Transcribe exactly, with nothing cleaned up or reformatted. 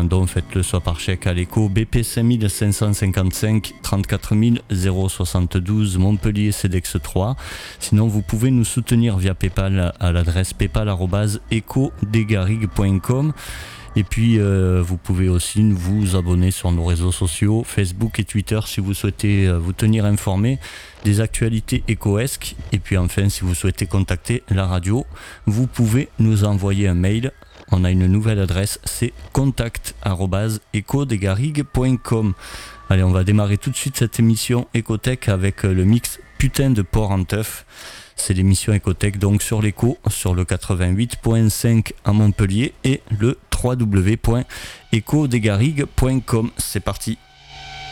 un don, faites-le soit par chèque à l'écho B P cinq cinq cent cinquante-cinq trente-quatre mille soixante-douze Montpellier Cedex trois. Sinon, vous pouvez nous soutenir via PayPal à l'adresse paypal arobase eco des garrigues point com. Et puis, euh, vous pouvez aussi vous abonner sur nos réseaux sociaux, Facebook et Twitter, si vous souhaitez euh, vous tenir informé des actualités écoesques. Et puis enfin, si vous souhaitez contacter la radio, vous pouvez nous envoyer un mail. On a une nouvelle adresse, c'est contact arobase eco des garrigues point com. Allez, on va démarrer tout de suite cette émission Écotech avec le mix Putain de porc en teuf. C'est l'émission Écotech donc sur l'écho, sur le quatre-vingt-huit point cinq à Montpellier et le w w w point eco des garrigues point com. C'est parti.